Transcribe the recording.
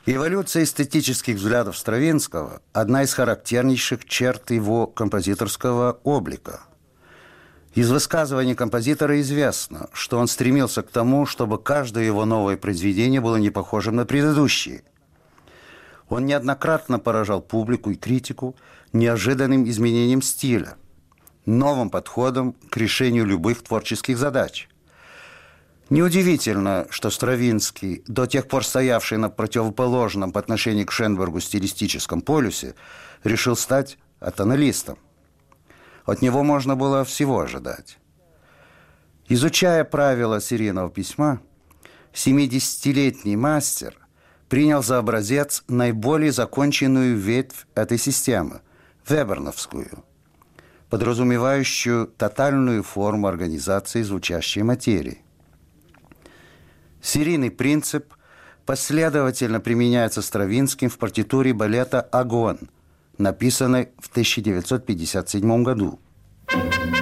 Эволюция эстетических взглядов Стравинского – одна из характернейших черт его композиторского облика. Из высказываний композитора известно, что он стремился к тому, чтобы каждое его новое произведение было не похожим на предыдущие. Он неоднократно поражал публику и критику неожиданным изменением стиля, новым подходом к решению любых творческих задач. Неудивительно, что Стравинский, до тех пор стоявший на противоположном по отношению к Шенбергу стилистическом полюсе, решил стать атоналистом. От него можно было всего ожидать. Изучая правила серийного письма, 70-летний мастер принял за образец наиболее законченную ветвь этой системы – веберновскую, подразумевающую тотальную форму организации звучащей материи. Серийный принцип последовательно применяется Стравинским в партитуре балета «Огонь», написанной в 1957 году.